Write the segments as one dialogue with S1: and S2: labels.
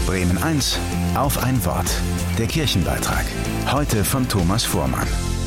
S1: Bremen 1 auf ein Wort. Der Kirchenbeitrag. Heute von Thomas Fuhrmann.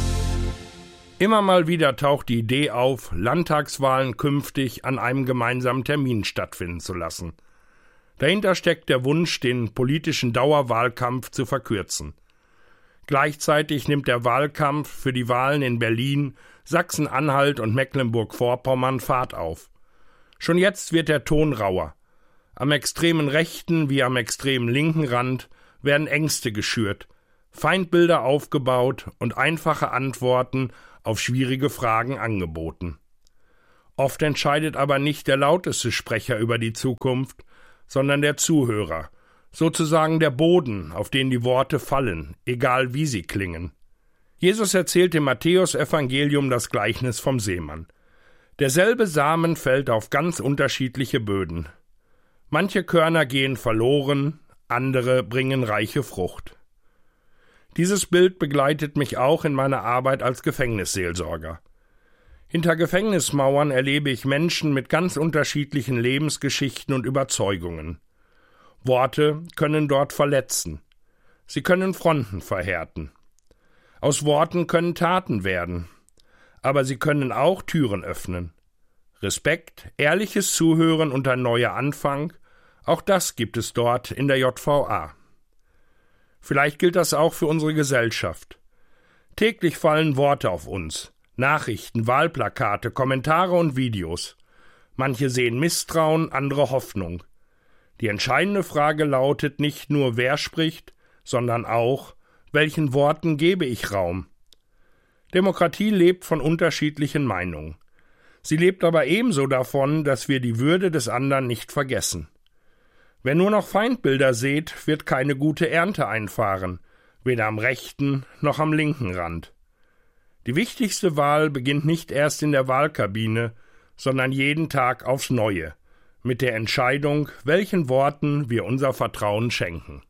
S2: Immer mal wieder taucht die Idee auf, Landtagswahlen künftig an einem gemeinsamen Termin stattfinden zu lassen. Dahinter steckt der Wunsch, den politischen Dauerwahlkampf zu verkürzen. Gleichzeitig nimmt der Wahlkampf für die Wahlen in Berlin, Sachsen-Anhalt und Mecklenburg-Vorpommern Fahrt auf. Schon jetzt wird der Ton rauer. Am extremen rechten wie am extremen linken Rand werden Ängste geschürt, Feindbilder aufgebaut und einfache Antworten auf schwierige Fragen angeboten. Oft entscheidet aber nicht der lauteste Sprecher über die Zukunft, sondern der Zuhörer, sozusagen der Boden, auf den die Worte fallen, egal wie sie klingen. Jesus erzählt im Matthäus-Evangelium das Gleichnis vom Seemann. Derselbe Samen fällt auf ganz unterschiedliche Böden. Manche Körner gehen verloren, andere bringen reiche Frucht. Dieses Bild begleitet mich auch in meiner Arbeit als Gefängnisseelsorger. Hinter Gefängnismauern erlebe ich Menschen mit ganz unterschiedlichen Lebensgeschichten und Überzeugungen. Worte können dort verletzen. Sie können Fronten verhärten. Aus Worten können Taten werden. Aber sie können auch Türen öffnen. Respekt, ehrliches Zuhören und ein neuer Anfang, auch das gibt es dort in der JVA. Vielleicht gilt das auch für unsere Gesellschaft. Täglich fallen Worte auf uns, Nachrichten, Wahlplakate, Kommentare und Videos. Manche sehen Misstrauen, andere Hoffnung. Die entscheidende Frage lautet nicht nur, wer spricht, sondern auch, welchen Worten gebe ich Raum? Demokratie lebt von unterschiedlichen Meinungen. Sie lebt aber ebenso davon, dass wir die Würde des anderen nicht vergessen. Wer nur noch Feindbilder sät, wird keine gute Ernte einfahren, weder am rechten noch am linken Rand. Die wichtigste Wahl beginnt nicht erst in der Wahlkabine, sondern jeden Tag aufs Neue, mit der Entscheidung, welchen Worten wir unser Vertrauen schenken.